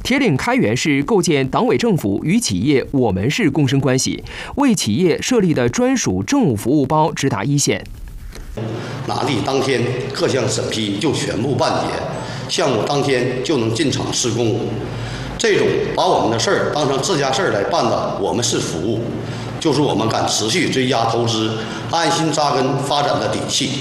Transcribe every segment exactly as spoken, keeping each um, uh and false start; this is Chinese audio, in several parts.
铁岭开原市构建党委政府与企业我们市共生关系，为企业设立的专属政务服务包直达一线。 拿地当天各项审批就全部办结，项目当天就能进场施工。这种把我们的事儿当成自家事儿来办的我们市服务，就是我们敢持续追加投资、安心扎根发展的底气。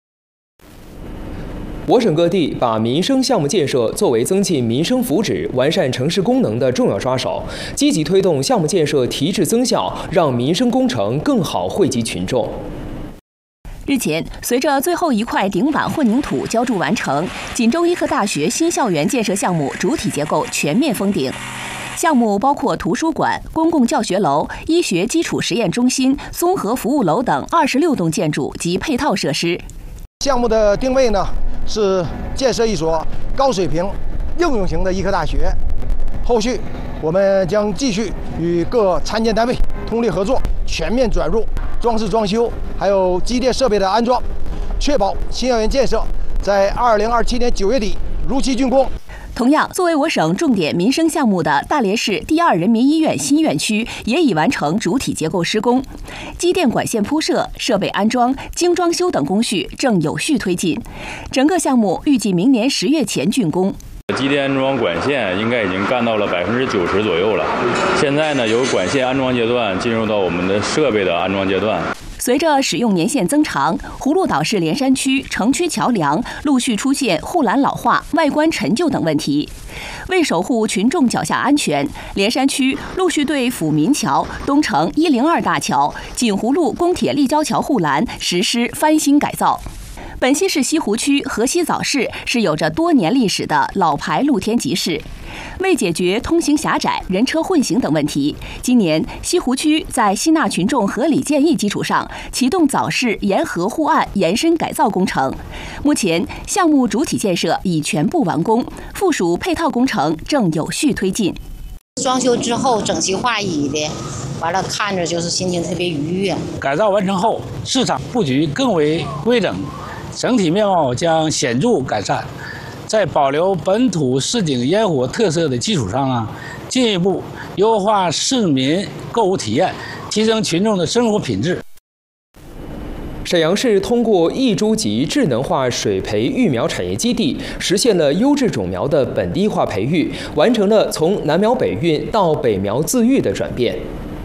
我省各地把民生项目建设作为增进民生福祉、完善城市功能的重要抓手，积极推动项目建设提质增效，让民生工程更好惠及群众。 日前，随着最后一块顶板混凝土浇筑完成，锦州医科大学新校园建设项目主体结构全面封顶。项目包括图书馆、公共教学楼、医学基础实验中心、综合服务楼等二十六栋建筑及配套设施。 项目的定位呢是建设一所高水平应用型的医科大学。后续我们将继续与各参建单位通力合作，全面转入装饰装修还有机电设备的安装，确保新校园建设在二零二七年九月底如期竣工。 同样，作为我省重点民生项目的大连市第二人民医院新院区也已完成主体结构施工，机电管线铺设、设备安装、精装修等工序正有序推进，整个项目预计明年十月前竣工。 机电安装管线应该已经干到了百分之九十左右了，现在呢由管线安装阶段进入到我们的设备的安装阶段。 随着使用年限增长，葫芦岛市连山区城区桥梁陆续出现护栏老化、外观陈旧等问题。为守护群众脚下安全，连山区陆续对抚民桥、东城一零二大桥、锦葫芦公铁立交桥护栏实施翻新改造。本溪市西湖区河西早市是有着多年历史的老牌露天集市。为解决通行狭窄、人车混行等问题，今年西湖区在吸纳群众合理建议基础上，启动早市沿河护岸延伸改造工程。目前，项目主体建设已全部完工，附属配套工程正有序推进。 装修之后整齐划一的，完了看着就是心情特别愉悦。 改造完成后，市场布局更为规整，整体面貌将显著改善。在保留本土市井烟火特色的基础上啊，进一步优化市民购物体验，提升群众的生活品质。 沈阳市通过一株级智能化水培育苗产业基地，实现了优质种苗的本地化培育，完成了从南苗北运到北苗自育的转变。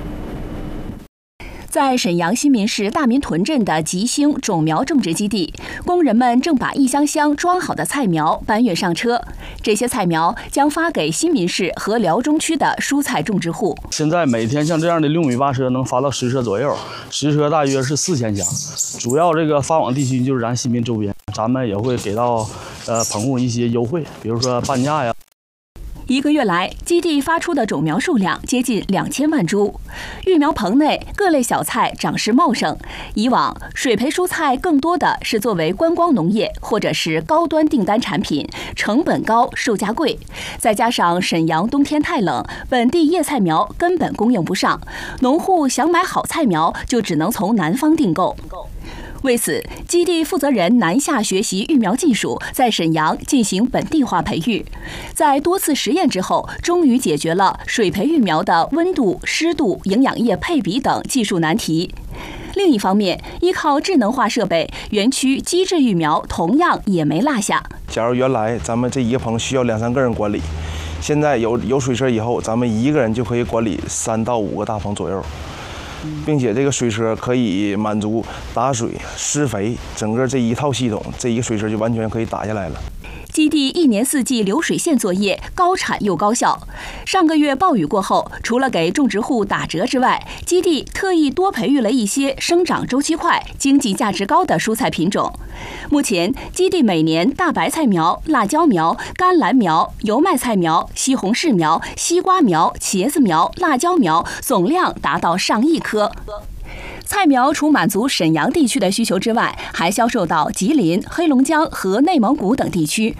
在沈阳新民市大民屯镇的吉星种苗种植基地，工人们正把一箱箱装好的菜苗搬运上车。这些菜苗将发给新民市和辽中区的蔬菜种植户。 现在每天像这样的六米八车能发到十车左右，十车大约是四千箱。主要这个发往地区就是咱新民周边，咱们也会给到呃棚户一些优惠，比如说半价呀。 一个月来，基地发出的种苗数量接近两千万株。育苗棚内各类小菜长势茂盛。以往水培蔬菜更多的是作为观光农业或者是高端订单产品，成本高，售价贵。再加上沈阳冬天太冷，本地叶菜苗根本供应不上，农户想买好菜苗就只能从南方订购。为此，基地负责人南下学习育苗技术，在沈阳进行本地化培育。在多次实验之后，终于解决了水培育苗的温度、湿度、营养液配比等技术难题。另一方面，依靠智能化设备，园区机制育苗同样也没落下。 假如原来咱们这一个棚需要两三个人管理，现在有有水车以后，咱们一个人就可以管理三到五个大棚左右。并且这个水车可以满足打水、施肥整个这一套系统，这一个水车就完全可以打下来了。 基地一年四季流水线作业高产又高效。上个月暴雨过后，除了给种植户打折之外，基地特意多培育了一些生长周期快、经济价值高的蔬菜品种。目前，基地每年大白菜苗、辣椒苗、甘蓝苗、油麦菜苗、西红柿苗、西瓜苗、茄子苗、辣椒苗总量达到上亿颗。菜苗除满足沈阳地区的需求之外，还销售到吉林、黑龙江和内蒙古等地区。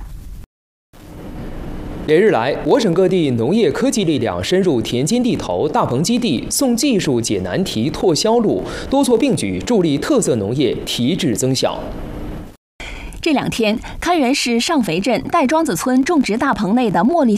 连日来，我省各地农业科技力量深入田间地头、大棚基地，送技术解难题、拓销路，多措并举，助力特色农业提质增效。 这两天，开原市上肥镇戴庄子村种植大棚内的茉莉